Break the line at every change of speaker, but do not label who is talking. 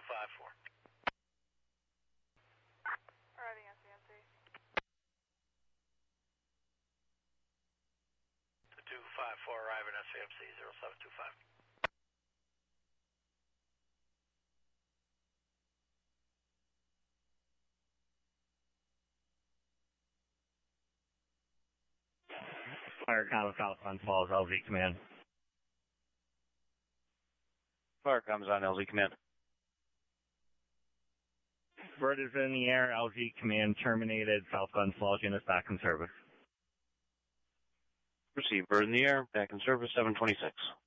254.
Arriving at CNC.
254 arriving at CMC 0725.
Fire Comm South Glens Falls, LZ Command.
Fire Comm's on LZ Command.
Bird is in the air, LZ Command terminated, South Glens Falls units back in service.
Receive, bird in the air, back in service, 726.